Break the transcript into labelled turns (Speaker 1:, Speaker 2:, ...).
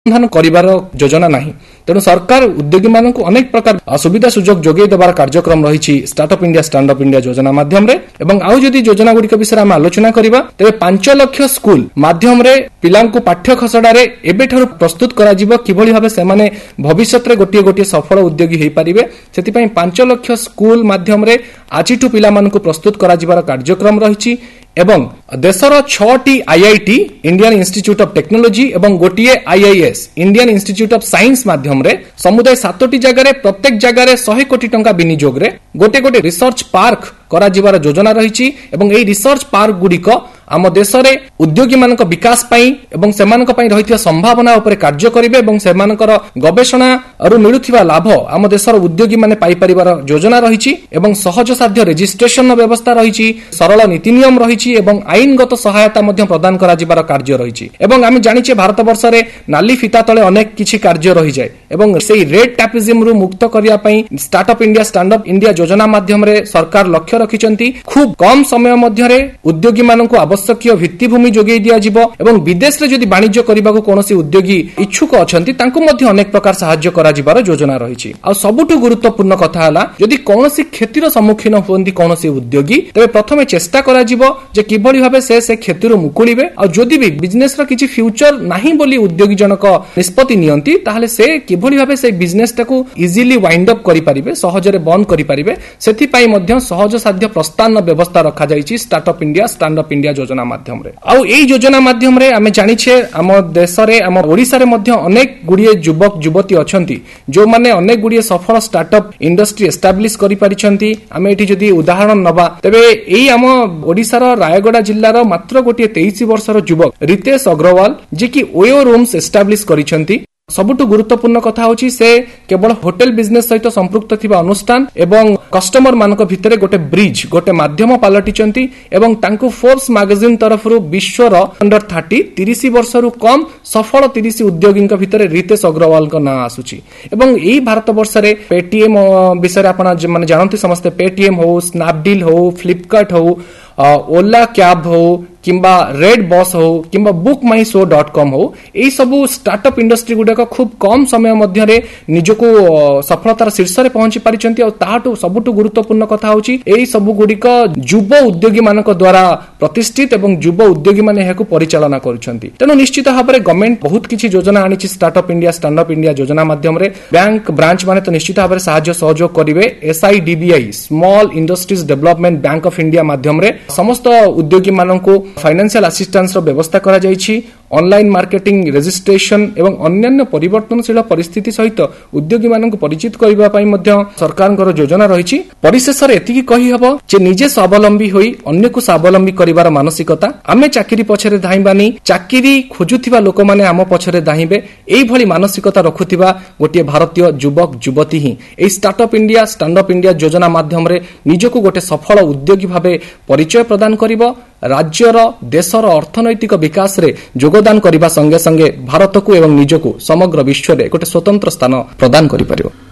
Speaker 1: अनुसंधान करिवार योजना नाही। तेणु सरकार उद्योगी मानक अनेक प्रकार सुविधा सुजोग जोगई देवार कार्यक्रम रही startup India stand up India योजना माध्यम आउ जदि योजना गुड़िक विषय आम आलोचना करबा तेबे 5 लाख स्कूल माध्यम पिलांकु पाठ्य खसड़ारे एबेठारु प्रस्तुत करा जिवो किभली भाबे से माने भविष्यत रे गोटिए गोटिए सफल उद्योगी हेई परिबे। सेति पई 5 लाख स्कूल माध्यम रे आजिठु पिला मानकु प्रस्तुत करा जिवार कार्यक्रम रही एवं देशर 6टी IIT Indian institute of technology एवं गोटिए IIS Indian institute of science माध्यम रे समुदाय 7टी जगह प्रत्येक जगह 100 कोटी टंका विनियोग रे गोटे गोटे रिसर्च पार्क करा जिवार योजना रही एवं एई रिसर्च पार्क गुड़िक आम देश रे उद्योगी मानक विकास पाई एवं सेमानक पाई रहिथिया संभावना उपरे कार्य करिवे एवं सेमानकर गवेषणा रु मिलुथिबा लाभ आम देशर उद्योगी माने पाई परिवार योजना रही एवं सहज साध्य रजिस्ट्रेशन व्यवस्था रही सरल नीति नियम रही एवं आईनगत सहायता मध्य प्रदान करा जिबार कार्य रही एवं आम जानिछे भारत वर्ष रे नाली फिता तले अनेक किछि कार्य रही जाय एवं सेही रेड टैपिज्म रु मुक्त करिया पई startup India stand up India योजना माध्यम रे सरकार लक्ष्य रखिचंती खूब कम समय मध्य रे उद्योगी मानकु आवश्यक भित्तिभूमि जोगई दिया जिवो एवं विदेश रे जदि वाणिज्य करबाको कोनोसी उद्योगी इच्छुक अछंती तांको मध्ये अनेक प्रकार सहाय्य करा जिबार योजना रही। आ सबुठु गुरुत्वपूर्ण कथा हला जदि कोनोसी क्षतिर सम्मुखीन होंती कोनोसी उद्योगी तबे प्रथमे चेष्टा करा जिवो जे किभली भाबे से क्षतिर मुकुलिबे आ जदि भी बिजनेस रो किछि फ्यूचर नाही बोली उद्योगी जनक निष्पत्ति नियंती ताहले से किभली भाबे से बिजनेस टाकू इजीली वाइंड अप करि परिबे सहजरे बंद करि परिबे सेथि पई मध्ये सहज साध्य प्रस्थान व्यवस्था रखा जाईछि startup India stand up India योजना माध्यम रे। आउ एई योजना माध्यम रे आमे जानिछे आम देश रे आम ओडिसा रे मध्ये अनेक गुडिये युवक युवती अछंती जो माने अनेक गुडिये सफल स्टार्टअप इंडस्ट्री एस्टाब्लिश करि परिछंती। आमे एठी जदि उदाहरण नबा तबे एई आम ओडिसा रो रायगड़ा जिल्ला रो मात्र गोटिये 23 वर्षर युवक रितेश अग्रवाल जे कि ओयो रूम्स एस्टाब्लिश करिछंती। सबुठु गुरुत्वपूर्ण कथा होची से केवल होटल बिजनेस सहित संपृक्त थिबा अनुष्ठान एवं कस्टमर मानक भितरे गोटे ब्रिज गोटे माध्यम पालटिचंती एवं तांकु फोर्ब्स मैगजीन तरफरु विश्वर अंडर 30 वर्षरु कम सफल 30 उद्योगीक भितरे रितेश अग्रवाल का नाम आसुची एवं एई भारत वर्ष रे पेटीएम विषय आपण माने जानନ୍ତି समस्त पेटीएम हो स्नैपडील हो फ्लिपकार्ट हो ओला कैब हो किंबा रेड बस हो किंबा bookmyshow.com हो एई सबु स्टार्टअप इंडस्ट्री गुडा खूब कम समय मध्य रे निजको सफलतार शीर्ष रे पहुंची परिचंती और ताहाटु सबुटु गुरुत्वपूर्ण कथा होची एई सबु गुडिक युव उद्योगी मानक द्वारा प्रतिष्ठित एवं युव उद्योगी माने हेकु परिचालना करूछंती। तेनो निश्चित भाबरे गवर्नमेंट बहुत किछि योजना आनिछि startup India stand up India योजना माध्यम रे बैंक ब्रांच माने तो निश्चित भाबरे सहाय्य सहयोग करिवे। SIDBI small industries development bank of India माध्यम रे समस्त उद्योगी मानकु फाइनेंशियल असिस्टेंस रो व्यवस्था करा जायछि। ऑनलाइन मार्केटिंग रजिस्ट्रेशन एवं अन्य परिवर्तनशील परिस्थिति सहित उद्योगी मानकु परिचित करबा पई मध्ये सरकारक योजना रहिछि। परिशेष रे एतिकी कहि हबो जे निजे स्वावलंबी होई अन्यकु स्वावलंबी करिवार मानसिकता आमे चाकरी पछरे धाइबानी चाकरी खोजुथिबा लोक माने आम पछरे धाइबे एई भली मानसिकता रखुथिबा गोटे भारतीय युवक युवती ही एई startup India stand up India योजना माध्यम रे निजको गोटे सफल उद्योगी भाबे परिचय प्रदान करिवो राज्यर देशर अर्थनैतिक विकास रे योगदान करिबा संगे संगे भारत को एवं निजको समग्र विश्व रे गोटे स्वतंत्र स्थान प्रदान करि परिबो।